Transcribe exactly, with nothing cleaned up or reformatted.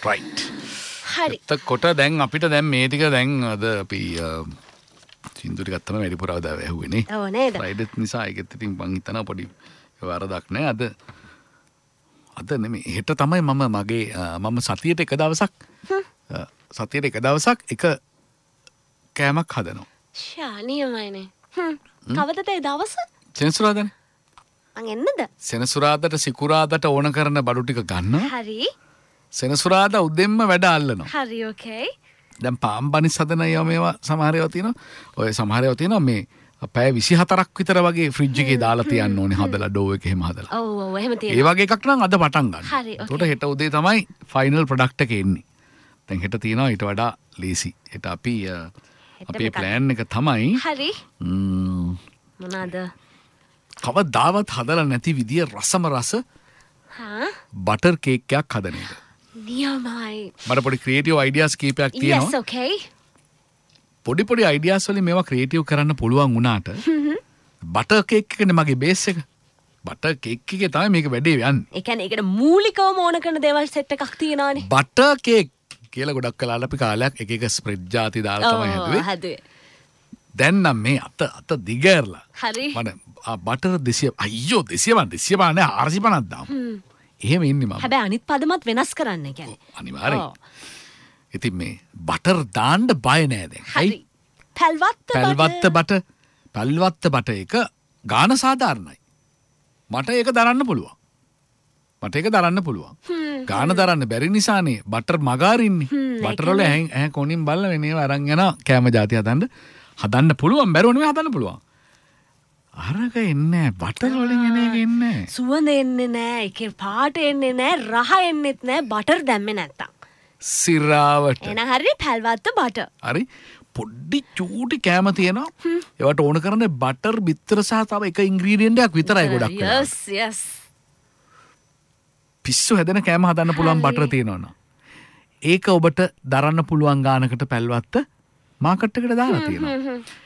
right හරි එතකොට දැන් අපිට දැන් මේ ටික දැන් අද අපි සින්දු ටිකක් තමයි වැඩිපුර අවදා වැහුවේ නේ ඔව් නේද ෆ්‍රයිඩේත් නිසා ඒකෙත් ඉතින් මං හිතනවා පොඩි වරදක් නෑ අද අද නෙමෙයි හෙට තමයි මම මගේ මම සතියට එක දවසක් සතියට එක දවසක් එක කෑමක් හදනවා ශානියමයිනේ හ්ම් කවදද ඒ දවස සෙනසුරාදානේ මං එන්නද සෙනසුරාදාට සිකුරාදාට ඕන කරන බඩු ටික ගන්නවා හරි සෙනසුරාදා උදෙන්ම වැඩ අල්ලනවා හරි ඕකේ දැන් පාම් බනිස් හදන ඒවා මේවා සමහර ඒවා තියෙනවා ඔය සමහර ඒවා තියෙනවා මේ පැය විසිහතරක් විතර වගේ ෆ්‍රිජ් එකේ දාලා තියන්න ඕනේ හදලා ඩෝ එක එහෙම හදලා ඔව් ඔව් එහෙම ඒ තියෙනවා වගේ එකක් නම් අද පටන් ගන්න. හරි, ඕකේ. එතකොට හෙට උදේ තමයි ෆයිනල් ප්‍රොඩක්ට් එක එන්නේ. දැන් හෙට තියෙනවා ඊට වඩා ලේසි. හෙට අපි අ, අපේ මොකක්ද? ප්ලෑන් එක තමයි හරි ම්ම්, මොනවාද කවදාවත් හදලා නැති විදිය රසම රස හා බටර් කේක් එකක් හදන එක. නියමයි මට පොඩි ක්‍රියේටිව් අයිඩියාස් කීපයක් yes තියෙනවා. okay පොඩි පොඩි අයිඩියාස් වලින් මේවා ක්‍රියේටිව් කරන්න පුළුවන් වුණාට බටර් කේක් එකනේ මගේ බේස් එක. බටර් කේක් එකේ තමයි මේක වැඩේ යන්නේ. ඒ කියන්නේ ඒකට මූලිකවම ඕන කරන දේවල් සෙට් එකක් තියෙනවානේ බටර් කේක් කියලා ගොඩක් කලාලා අපි කාලයක් එක එක ස්ප්‍රෙඩ් ಜಾති දාලා තමයි හැදුවේ. හැදුවේ දැන් නම් මේ අත අත දිගෑරලා හරි මට බටර් දෙසිය අයියෝ දෙසිය වන් දෙසිය වන් නෑ හාරසිය පනක් දාමු. එහෙම ඉන්නේ මම. හැබැයි අනිත් පදමත් වෙනස් කරන්න ඒ කියන්නේ අනිවාර්යෙන්. ඔව්. ඉතින් මේ බටර් දාන්න බය නෑ දැන්. හරි පැල්වත්ත පැල්වත්ත බට පැල්වත්ත බට එක ගාන සාධාරණයි. මට ඒක දරන්න පුළුවන්. මට ඒක දරන්න පුළුවන්. ගාන දරන්න බැරි නිසානේ බටර් මගාරින්නේ. බටර් වල ඇහැ ඇහැ කොනින් බලලා වෙන ඒවා අරන් යනවා කෑම જાති හදන්න. හදන්න පුළුවන් බැරුව නෙවෙයි හදන්න පුළුවන්. අරක එන්නේ බටර් වලින් එන එක එන්නේ. සුවඳ එන්නේ නෑ ඒකේ පාට එන්නේ නෑ රහ එන්නෙත් නෑ බටර් දැම්මේ නැත්තම් සිරාවට. එන හරි පැල්වත්ත බටර් හරි පොඩ්ඩි චූටි කෑම තියෙනවා. ඒවට ඕන කරන්නේ බටර් බිත්තර සහ තව එක ඉන්ග්‍රීඩියන්ට් එකක් විතරයි ගොඩක් වෙලා. yes yes පිස්සු හැදෙන කෑම හදන්න පුළුවන් හරි. බටර් තියෙනවනම්. ඒක ඔබට දරන්න පුළුවන් ගානකට පැල්වත්ත මාකට් එකට දාලා තියෙනවා.